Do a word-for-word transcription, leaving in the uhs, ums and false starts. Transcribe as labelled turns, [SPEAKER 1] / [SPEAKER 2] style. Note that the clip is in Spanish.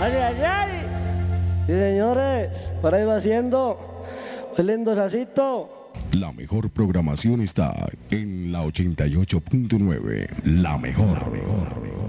[SPEAKER 1] Ay, ay, ay. Sí, señores, por ahí va haciendo un lindo sasito.
[SPEAKER 2] La mejor programación está en la ochenta y ocho punto nueve. La mejor, mejor, mejor.